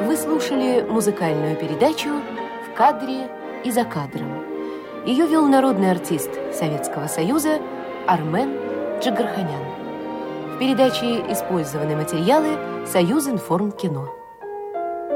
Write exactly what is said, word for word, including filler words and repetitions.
Вы слушали музыкальную передачу «В кадре и за кадром». Ее вел народный артист Советского Союза Армен Джигарханян. В передаче использованы материалы Союзинформкино.